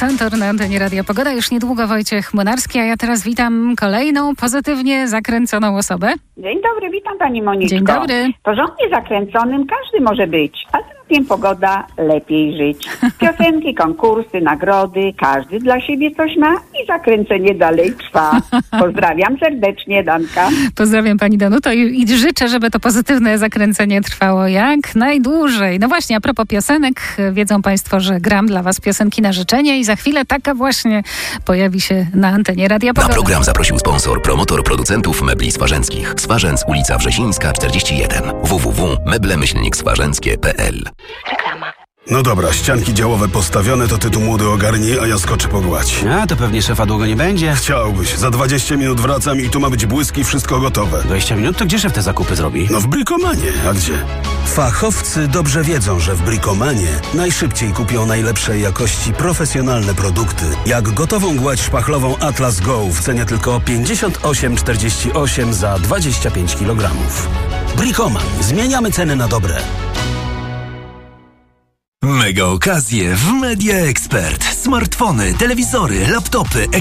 Santor na antenie Radia Pogoda. Już niedługo Wojciech Młynarski, a ja teraz witam kolejną pozytywnie zakręconą osobę. Dzień dobry, witam pani Moniczko. Dzień dobry. Porządnie zakręconym każdy może być, a z rokiem pogoda lepiej żyć. Piosenki, konkursy, nagrody, każdy dla siebie coś ma i zakręcenie dalej trwa. Pozdrawiam serdecznie, Danka. Pozdrawiam pani Danuto i życzę, żeby to pozytywne zakręcenie trwało jak najdłużej. No właśnie, a propos piosenek, wiedzą państwo, że gram dla was piosenki na życzenie i za chwilę taka właśnie pojawi się na antenie Radia Pogoda. Na program zaprosił sponsor, promotor producentów mebli swarzęckich. Swarzędz, ulica Wrzesińska, 41. www.meblemyślnikswarzęckie.pl. Reklama. No dobra, ścianki działowe postawione, to ty tu młody ogarnij, a ja skoczę pogładź. A, to pewnie szefa długo nie będzie. Chciałbyś. Za 20 minut wracam i tu ma być błyski, wszystko gotowe. 20 minut? To gdzie szef te zakupy zrobi? No w Brikomanie. A gdzie? Fachowcy dobrze wiedzą, że w Brikomanie najszybciej kupią najlepszej jakości profesjonalne produkty. Jak gotową gładź szpachlową Atlas Go w cenie tylko 58,48 za 25 kg. Brikoman. Zmieniamy ceny na dobre. Mega okazje w Media Expert. Smartfony, telewizory, laptopy,